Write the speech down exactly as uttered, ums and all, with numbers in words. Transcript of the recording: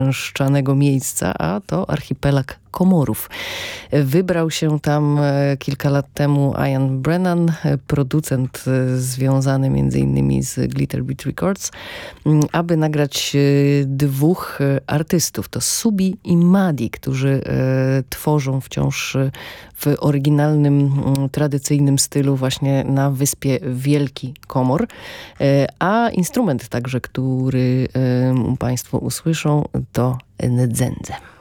szczanego miejsca, a to archipelag Komorów. Wybrał się tam kilka lat temu Ian Brennan, producent związany między innymi z Glitterbeat Records, aby nagrać dwóch artystów. To Subi i Madi, którzy tworzą wciąż w oryginalnym, tradycyjnym stylu właśnie na wyspie Wielki Komor. A instrument także, który Państwo usłyszą, to ndzendze.